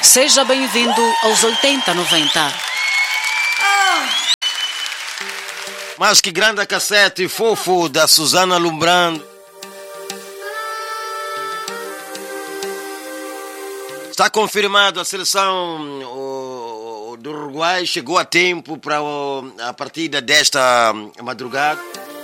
Seja bem-vindo aos 8090. Mas que grande cassete fofo da Susana Lumbrando. Está confirmado, a seleção do Uruguai chegou a tempo para a partida desta madrugada.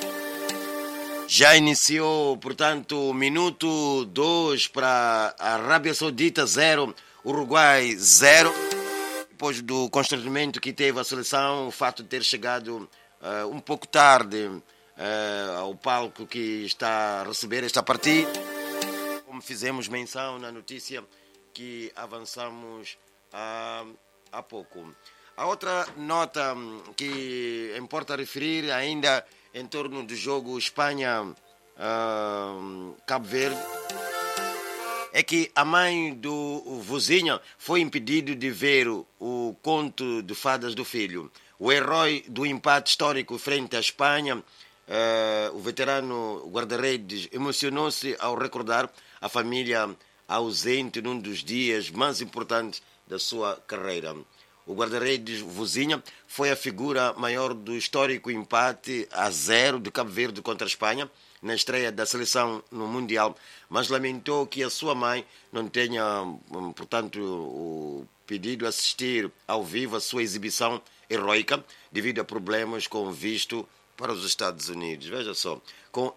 Já iniciou, portanto, minuto 2 para a Arábia Saudita 0, Uruguai 0. Depois do constrangimento que teve a seleção, o fato de ter chegado um pouco tarde ao palco que está a receber esta partida. Como fizemos menção na notícia que avançamos há pouco. A outra nota que importa referir ainda em torno do jogo Espanha-Cabo Verde é que a mãe do Vozinha foi impedido de ver o conto de fadas do filho. O herói do empate histórico frente à Espanha, o veterano guarda-redes, emocionou-se ao recordar a família ausente num dos dias mais importantes da sua carreira. O guarda-redes Vozinha foi a figura maior do histórico empate a 0 de Cabo Verde contra a Espanha na estreia da seleção no Mundial, mas lamentou que a sua mãe não tenha, portanto, pedido assistir ao vivo a sua exibição heroica devido a problemas com visto para os Estados Unidos. Veja só, com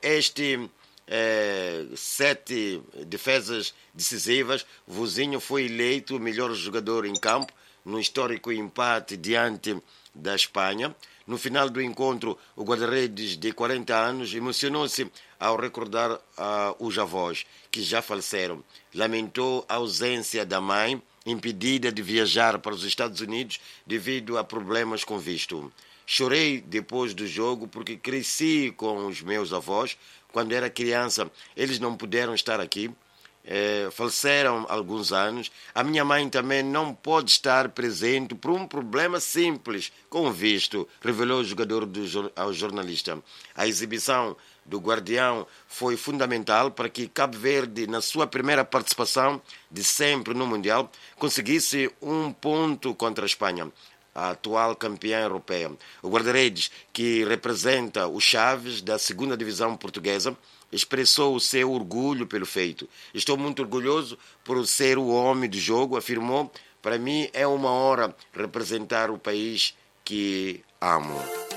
7 defesas decisivas, Vozinho foi eleito o melhor jogador em campo no histórico empate diante da Espanha. No final do encontro, o guarda-redes de 40 anos emocionou-se ao recordar os avós, que já faleceram. Lamentou a ausência da mãe, impedida de viajar para os Estados Unidos devido a problemas com visto. Chorei depois do jogo porque cresci com os meus avós. Quando era criança, eles não puderam estar aqui. Faleceram há alguns anos. A minha mãe também não pode estar presente por um problema simples com o visto, revelou o jogador ao jornalista. A exibição do Guardião foi fundamental para que Cabo Verde, na sua primeira participação de sempre no Mundial, conseguisse um ponto contra a Espanha, a atual campeã europeia. O guarda-redes, que representa o Chaves da segunda divisão portuguesa, expressou o seu orgulho pelo feito. Estou muito orgulhoso por ser o homem do jogo, afirmou. Para mim é uma honra representar o país que amo.